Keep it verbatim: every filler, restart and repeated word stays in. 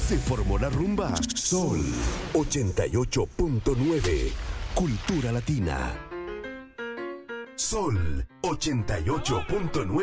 Se formó la rumba. Sol ochenta y ocho punto nueve. Cultura Latina. Sol ochenta y ocho punto nueve.